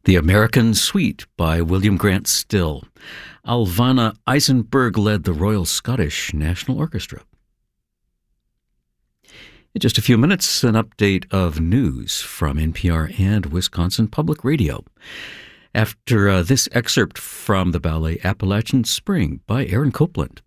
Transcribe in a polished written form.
The American Suite by William Grant Still. Alvana Eisenberg led the Royal Scottish National Orchestra. In just a few minutes, an update of news from NPR and Wisconsin Public Radio. After this excerpt from the ballet Appalachian Spring by Aaron Copland.